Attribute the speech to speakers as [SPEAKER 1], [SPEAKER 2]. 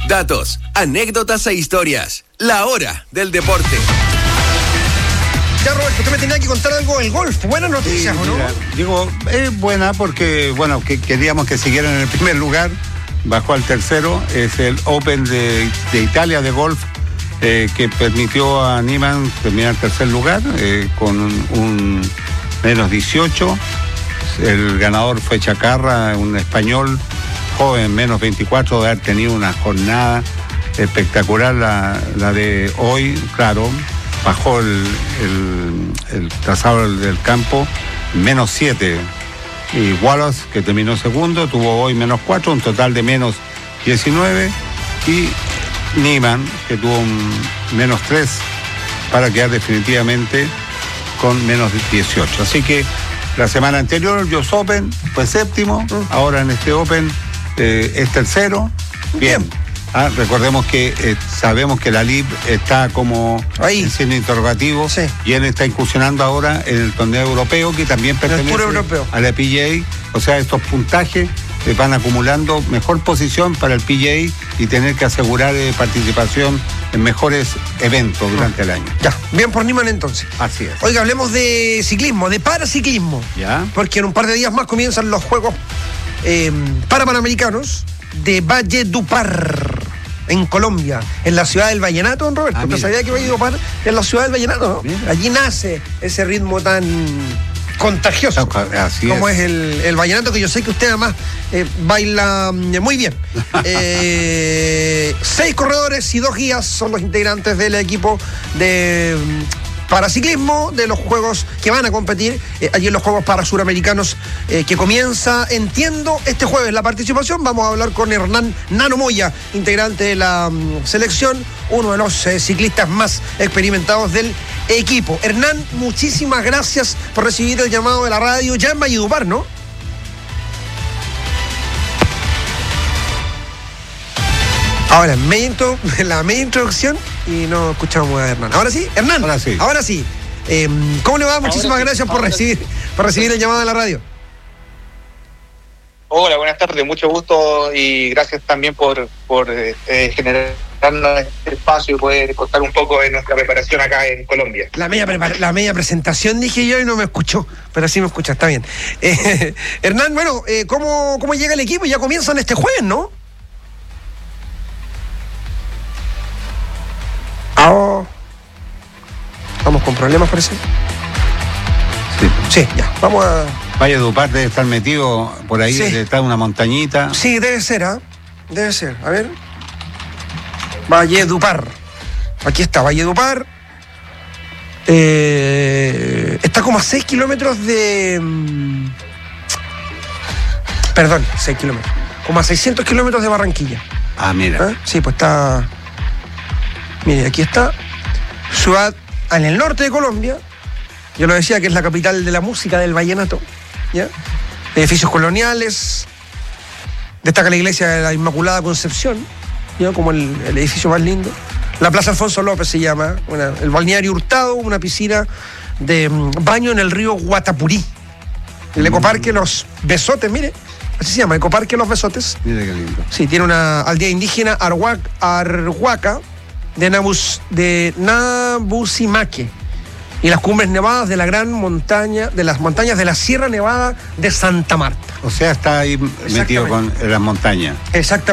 [SPEAKER 1] datos, anécdotas e historias. La hora del deporte.
[SPEAKER 2] Ya, Roberto, usted me tenía que contar algo del golf. Buenas noticias,
[SPEAKER 3] sí,
[SPEAKER 2] ¿o no?
[SPEAKER 3] Mira, digo, es buena porque, bueno, que queríamos que siguieran en el primer lugar. Bajó al tercero. Es el Open de Italia de golf, que permitió a Niemann terminar en tercer lugar con un menos 18. El ganador fue Chacarra, un español joven, menos 24, de haber tenido una jornada espectacular la de hoy. Claro, bajó el trazado del campo, menos 7. Y Wallace, que terminó segundo, tuvo hoy menos 4, un total de menos 19. Y Niemann, que tuvo un menos 3, para quedar definitivamente con menos 18. Así que la semana anterior, US Open fue séptimo, ahora en este Open es tercero. Bien. Recordemos que sabemos que la LIV está como ahí, siendo interrogativo, sí. Y él está incursionando ahora en el torneo europeo, que también pertenece a la PGA. O sea, estos puntajes van acumulando mejor posición para el PGA y tener que asegurar participación en mejores eventos durante el año.
[SPEAKER 2] Ya, bien por Niemann entonces.
[SPEAKER 3] Así es.
[SPEAKER 2] Oiga, hablemos de ciclismo, de paraciclismo.
[SPEAKER 3] Ya.
[SPEAKER 2] Porque en un par de días más comienzan los Juegos Panamericanos de Valledupar, en Colombia, en la ciudad del Vallenato, don Roberto. ¿Usted sabía que Valledupar es la ciudad del Vallenato, no? Allí nace ese ritmo tan contagioso como es el vallenato, que yo sé que usted además baila muy bien. 6 corredores y 2 guías son los integrantes del equipo de paraciclismo de los Juegos que van a competir allí en los Juegos Parasuramericanos, que comienza, entiendo, este jueves la participación. Vamos a hablar con Hernán Nano Moya, integrante de la selección, uno de los ciclistas más experimentados del equipo. Hernán, muchísimas gracias por recibir el llamado de la radio, ya en Valledupar, ¿no? Ahora, la media introducción y no escuchamos a Hernán. ¿Ahora sí? Hernán, ahora sí. ¿Cómo le va? Muchísimas gracias por recibir el llamado de la radio.
[SPEAKER 4] Hola, buenas tardes, mucho gusto y gracias también por generarnos este espacio y poder contar un poco de nuestra preparación acá en Colombia.
[SPEAKER 2] La media presentación dije yo y no me escuchó, pero sí me escucha, está bien. Hernán, bueno, ¿cómo llega el equipo? Ya comienzan este jueves, ¿no? Vamos con problemas, parece. Sí, ya, vamos a...
[SPEAKER 3] Valledupar debe estar metido por ahí, debe estar una montañita.
[SPEAKER 2] Sí, debe ser, debe ser. A ver. Valledupar. Aquí está, Valledupar. Está como a 6 kilómetros de... Perdón, 6 kilómetros. Como a 600 kilómetros de Barranquilla.
[SPEAKER 3] Mira.
[SPEAKER 2] Sí, pues está... Mire, aquí está. Ciudad en el norte de Colombia. Yo lo decía que es la capital de la música del vallenato, ¿ya? Edificios coloniales. Destaca la iglesia de la Inmaculada Concepción, ¿ya? Como el edificio más lindo. La Plaza Alfonso López se llama. El balneario Hurtado, una piscina de baño en el río Guatapurí. El ecoparque Los Besotes, mire. Así se llama, ecoparque Los Besotes.
[SPEAKER 3] Mire qué lindo.
[SPEAKER 2] Sí, tiene una aldea indígena Arhuaca de Nabusimaque, y las cumbres nevadas de las montañas de la Sierra Nevada de Santa Marta.
[SPEAKER 3] O sea, está ahí metido con las montañas.
[SPEAKER 2] Exactamente.